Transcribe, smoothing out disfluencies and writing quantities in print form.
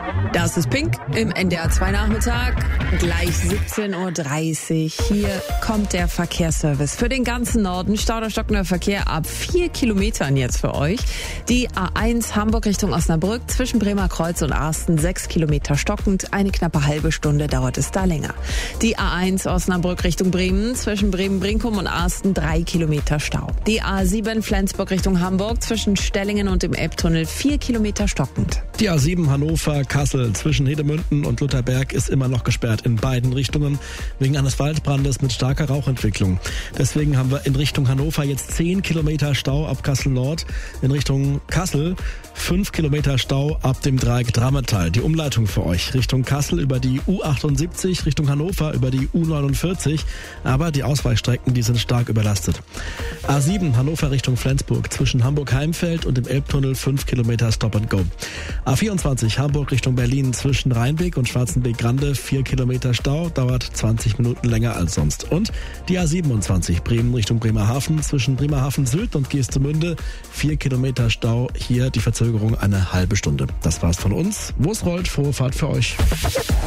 Das ist Pink im NDR 2 Nachmittag, gleich 17:30 Uhr. Hier kommt der Verkehrsservice für den ganzen Norden. Stauderstockender Verkehr ab 4 Kilometern jetzt für euch. Die A1 Hamburg Richtung Osnabrück zwischen Bremer Kreuz und Arsten 6 Kilometer stockend. Eine knappe halbe Stunde dauert es da länger. Die A1 Osnabrück Richtung Bremen zwischen Bremen-Brinkum und Arsten 3 Kilometer Stau. Die A7 Flensburg Richtung Hamburg zwischen Stellingen und dem Elbtunnel 4 Kilometer stockend. Die A7 Hannover-Kassel zwischen Hedemünden und Lutherberg ist immer noch gesperrt in beiden Richtungen wegen eines Waldbrandes mit starker Rauchentwicklung. Deswegen haben wir in Richtung Hannover jetzt 10 Kilometer Stau ab Kassel Nord, in Richtung Kassel 5 Kilometer Stau ab dem Dreieck Drammertal. Die Umleitung für euch Richtung Kassel über die U78, Richtung Hannover über die U49, aber die Ausweichstrecken, die sind stark überlastet. A7 Hannover Richtung Flensburg zwischen Hamburg-Heimfeld und dem Elbtunnel 5 Kilometer Stop and Go. A24 Hamburg Richtung Berlin zwischen Rheinbeck und Schwarzenbeck-Grande 4 Kilometer Stau, dauert 20 Minuten länger als sonst. Und die A27 Bremen Richtung Bremerhaven zwischen Bremerhaven Süd und Geestemünde 4 Kilometer Stau, hier die Verzögerung eine halbe Stunde. Das war's von uns. Wo es rollt, frohe Fahrt für euch.